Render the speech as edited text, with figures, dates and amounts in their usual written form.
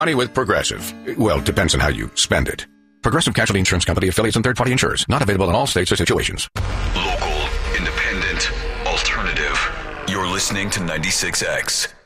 Money with Progressive. Well, depends on how you spend it. Progressive Casualty Insurance Company, affiliates, and third-party insurers. Not available in all states or situations. Local, independent, alternative. You're listening to 96X.